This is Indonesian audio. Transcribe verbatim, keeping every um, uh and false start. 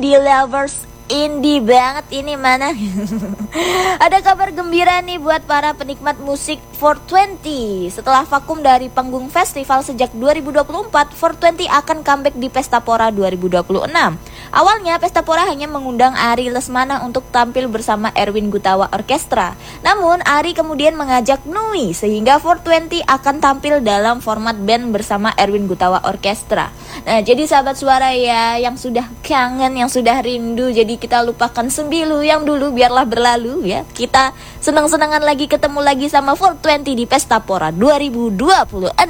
indie lovers, indie banget ini mana. Ada kabar gembira nih buat para penikmat musik four twenty. Setelah vakum dari panggung festival sejak dua ribu dua puluh empat, four twenty akan comeback di Pesta Pora dua ribu dua puluh enam. Awalnya Pesta Pora hanya mengundang Ari Lesmana untuk tampil bersama Erwin Gutawa Orkestra. Namun Ari kemudian mengajak Nui sehingga four twenty akan tampil dalam format band bersama Erwin Gutawa Orkestra. Nah, jadi sahabat suara ya, yang sudah kangen, yang sudah rindu, jadi kita lupakan sembilu yang dulu, biarlah berlalu ya. Kita senang-senangan lagi, ketemu lagi sama four twenty di Pesta Pora dua ribu dua puluh enam.